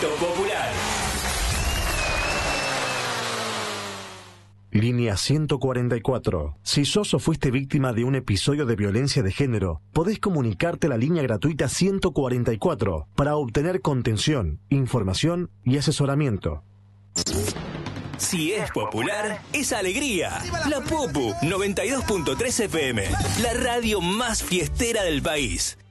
Momento Popular. Línea 144. Si sos o fuiste víctima de un episodio de violencia de género, podés comunicarte a la línea gratuita 144 para obtener contención, información y asesoramiento. Si es popular, es alegría. La Popu 92.3 FM, la radio más fiestera del país.